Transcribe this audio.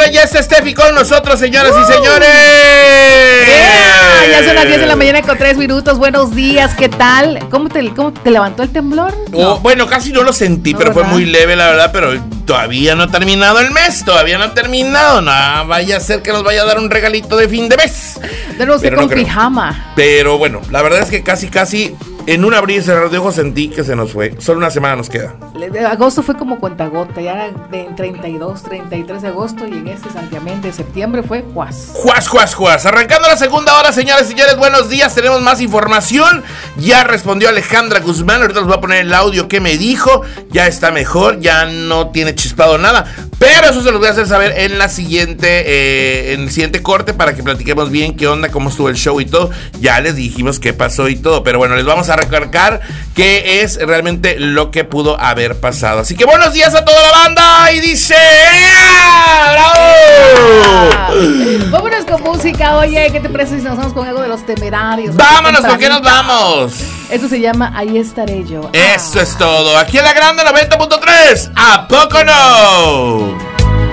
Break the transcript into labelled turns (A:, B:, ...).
A: ya está Steffi con nosotros, señoras y señores.
B: Ya son las 10 de la mañana con 3 minutos. Buenos días, ¿qué tal? ¿Cómo te levantó el temblor? No.
A: Bueno, casi no lo sentí, pero
B: ¿verdad?
A: fue muy leve, la verdad. Pero todavía no ha terminado el mes, todavía no ha terminado. No vaya a ser que nos vaya a dar un regalito de fin de mes.
B: Pero usted
A: Pero
B: con
A: no creo.
B: pijama.
A: Pero bueno, la verdad es que casi en un abrir y cerrar de ojos sentí que se nos fue. Solo una semana nos queda.
B: Agosto fue como cuentagota, ya era de 32, 33 de agosto y en este santiamén de septiembre fue juas.
A: Juas. Arrancando la segunda hora, señores y señores, buenos días. Tenemos más información. Ya respondió Alejandra Guzmán. Ahorita les voy a poner el audio que me dijo. Ya está mejor, ya no tiene chispado nada. Pero eso se los voy a hacer saber en el siguiente corte para que platiquemos bien qué onda, cómo estuvo el show y todo. Ya les dijimos qué pasó y todo. Pero bueno, les vamos a recalcar qué es realmente lo que pudo haber pasado. Así que buenos días a toda la banda. Y dice... ¡Bravo!
B: Vámonos con música. Oye, ¿qué te parece si nos vamos con algo de Los Temerarios?
A: Vámonos, ¿con qué nos vamos?
B: Eso se llama Ahí estaré yo.
A: Eso es todo. Aquí en la Grande 90.3. ¿A poco no?